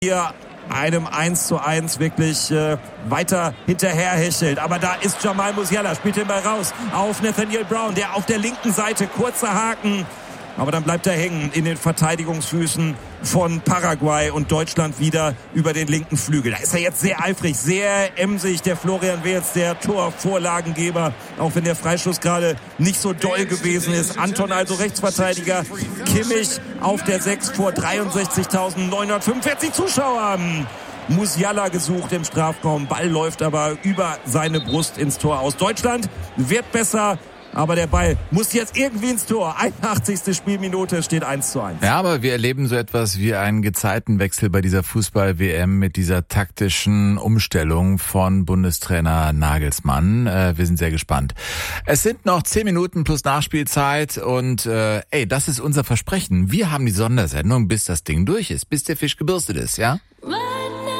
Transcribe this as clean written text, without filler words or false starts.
hier einem 1:1 wirklich weiter hinterherhechelt. Aber da ist Jamal Musiala, spielt den Ball raus auf Nathaniel Brown, der auf der linken Seite, kurzer Haken. Aber dann bleibt er hängen in den Verteidigungsfüßen von Paraguay und Deutschland wieder über den linken Flügel. Da ist er jetzt sehr eifrig, sehr emsig, der Florian Wirtz, der Torvorlagengeber, auch wenn der Freistoß gerade nicht so doll gewesen ist. Anton also Rechtsverteidiger, Kimmich auf der 6 vor 63.945 Zuschauern. Musiala gesucht im Strafraum, Ball läuft aber über seine Brust ins Tor aus. Deutschland wird besser. Aber der Ball muss jetzt irgendwie ins Tor. 81. Spielminute, steht 1:1. Ja, aber wir erleben so etwas wie einen Gezeitenwechsel bei dieser Fußball-WM mit dieser taktischen Umstellung von Bundestrainer Nagelsmann. Wir sind sehr gespannt. Es sind noch 10 Minuten plus Nachspielzeit und das ist unser Versprechen. Wir haben die Sondersendung, bis das Ding durch ist, bis der Fisch gebürstet ist, ja?